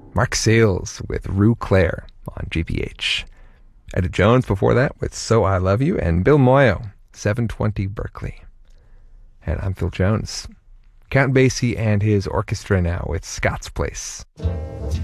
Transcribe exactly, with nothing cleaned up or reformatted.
Mark Sales with Rue Claire on G B H. Etta Jones before that with So I Love You, and Bill Moyo, seven twenty Berkeley. And I'm Phil Jones. Count Basie and his orchestra now with Scott's Place.